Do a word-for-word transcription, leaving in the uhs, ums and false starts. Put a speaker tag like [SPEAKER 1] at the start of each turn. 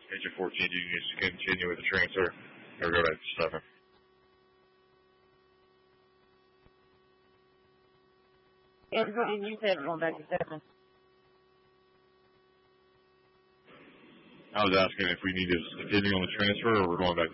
[SPEAKER 1] Agent fourteen, you can just continue with the transfer or go back to seven.
[SPEAKER 2] And you said going back to seven.
[SPEAKER 1] I was asking if we need to continue on the transfer or we're going back to